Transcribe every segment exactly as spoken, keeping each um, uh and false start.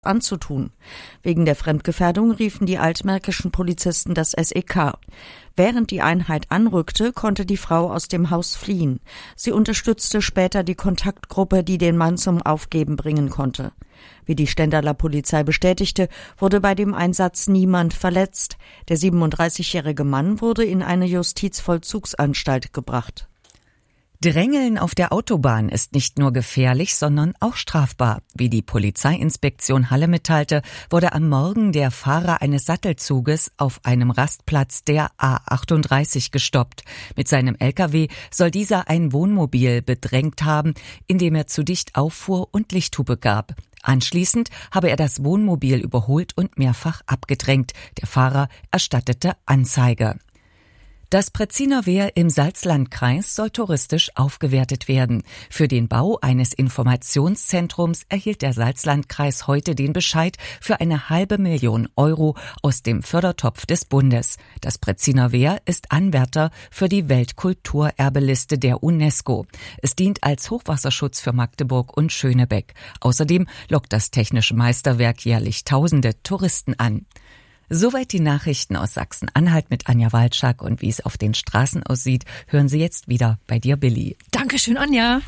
anzutun. Wegen der Fremdgefährdung riefen die altmärkischen Polizisten das S E K. Während die Einheit anrückte, konnte die Frau aus dem Haus fliehen. Sie unterstützte später die Kontaktgruppe, die den Mann zum Aufgeben bringen konnte. Wie die Stendaler Polizei bestätigte, wurde bei dem Einsatz niemand verletzt. Der siebenunddreißigjährige Mann wurde in eine Justizvollzugsanstalt gebracht. Drängeln auf der Autobahn ist nicht nur gefährlich, sondern auch strafbar. Wie die Polizeiinspektion Halle mitteilte, wurde am Morgen der Fahrer eines Sattelzuges auf einem Rastplatz der A achtunddreißig gestoppt. Mit seinem L K W soll dieser ein Wohnmobil bedrängt haben, indem er zu dicht auffuhr und Lichthupe gab. Anschließend habe er das Wohnmobil überholt und mehrfach abgedrängt. Der Fahrer erstattete Anzeige. Das Pretziner Wehr im Salzlandkreis soll touristisch aufgewertet werden. Für den Bau eines Informationszentrums erhielt der Salzlandkreis heute den Bescheid für eine halbe Million Euro aus dem Fördertopf des Bundes. Das Pretziner Wehr ist Anwärter für die Weltkulturerbeliste der UNESCO. Es dient als Hochwasserschutz für Magdeburg und Schönebeck. Außerdem lockt das technische Meisterwerk jährlich tausende Touristen an. Soweit die Nachrichten aus Sachsen-Anhalt mit Anja Walczak, und wie es auf den Straßen aussieht, hören Sie jetzt wieder bei dir, Billy. Dankeschön, Anja.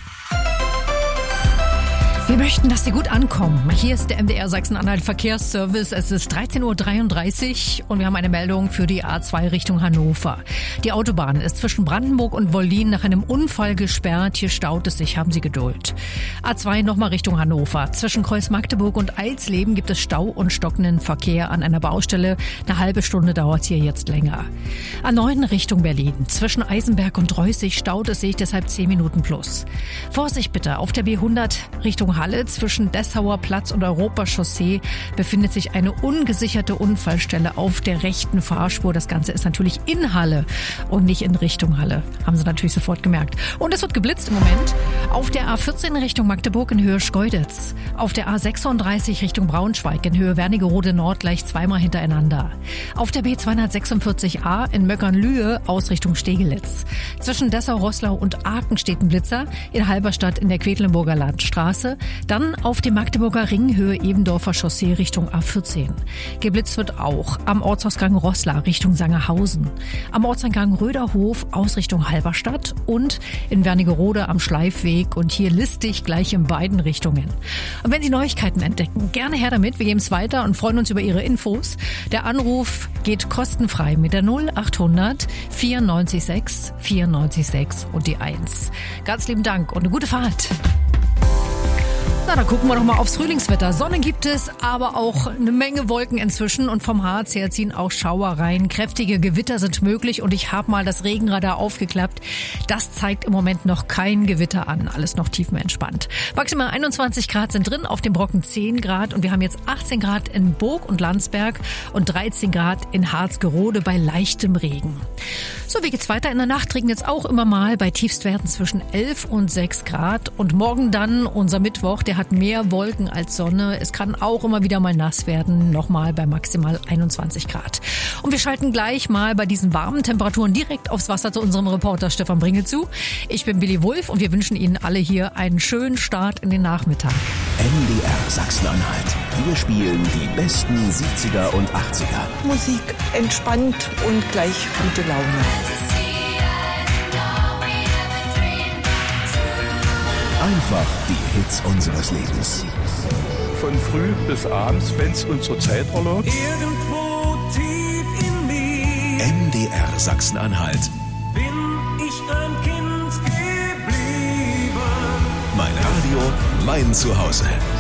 Wir möchten, dass Sie gut ankommen. Hier ist der M D R Sachsen-Anhalt Verkehrsservice. Es ist dreizehn Uhr dreiunddreißig und wir haben eine Meldung für die A zwei Richtung Hannover. Die Autobahn ist zwischen Brandenburg und Wollin nach einem Unfall gesperrt. Hier staut es sich, haben Sie Geduld. A zwei nochmal Richtung Hannover. Zwischen Kreuz Magdeburg und Eilsleben gibt es Stau und stockenden Verkehr an einer Baustelle. Eine halbe Stunde dauert es hier jetzt länger. A neun Richtung Berlin. Zwischen Eisenberg und Reußig staut es sich, deshalb zehn Minuten plus. Vorsicht bitte, auf der B hundert Richtung Halle zwischen Dessauer Platz und Europachaussee befindet sich eine ungesicherte Unfallstelle auf der rechten Fahrspur. Das Ganze ist natürlich in Halle und nicht in Richtung Halle. Haben Sie natürlich sofort gemerkt. Und es wird geblitzt im Moment. Auf der A vierzehn Richtung Magdeburg in Höhe Schkeuditz. Auf der A sechsunddreißig Richtung Braunschweig in Höhe Wernigerode Nord gleich zweimal hintereinander. Auf der B zweihundertsechsundvierzig A in Möckernlühe aus Richtung Stegelitz. Zwischen Dessau-Roßlau und Aachen steht ein Blitzer. In Halberstadt in der Quedlinburger Landstraße. Dann auf dem Magdeburger Ring Höhe Ebendorfer Chaussee Richtung A vierzehn. Geblitzt wird auch am Ortsausgang Roßla Richtung Sangerhausen, am Ortseingang Röderhof aus Richtung Halberstadt und in Wernigerode am Schleifweg, und hier listig gleich in beiden Richtungen. Und wenn Sie Neuigkeiten entdecken, gerne her damit. Wir geben es weiter und freuen uns über Ihre Infos. Der Anruf geht kostenfrei mit der null achthundert vierundneunzig sechs vierundneunzig sechs und die eins. Ganz lieben Dank und eine gute Fahrt. Na, dann gucken wir doch mal aufs Frühlingswetter. Sonne gibt es, aber auch eine Menge Wolken inzwischen, und vom Harz her ziehen auch Schauer rein. Kräftige Gewitter sind möglich, und ich habe mal das Regenradar aufgeklappt. Das zeigt im Moment noch kein Gewitter an. Alles noch tiefenentspannt. Maximal einundzwanzig Grad sind drin, auf dem Brocken zehn Grad, und wir haben jetzt achtzehn Grad in Burg und Landsberg und dreizehn Grad in Harzgerode bei leichtem Regen. So, wie geht's weiter? In der Nacht regnet es auch immer mal bei Tiefstwerten zwischen elf und sechs Grad. Und morgen dann unser Mittwoch, der hat mehr Wolken als Sonne. Es kann auch immer wieder mal nass werden, nochmal bei maximal einundzwanzig Grad. Und wir schalten gleich mal bei diesen warmen Temperaturen direkt aufs Wasser zu unserem Reporter Stefan Bringel zu. Ich bin Billy Wulff und wir wünschen Ihnen alle hier einen schönen Start in den Nachmittag. M D R Sachsen-Anhalt. Wir spielen die besten siebziger und achtziger. Musik entspannt und gleich gute Laune. Einfach die Hits unseres Lebens. Von früh bis abends, wenn's uns zur Zeit erlaubt. Irgendwo tief in mir M D R Sachsen-Anhalt. bin ich ein Kind geblieben. Mein Radio, mein Zuhause.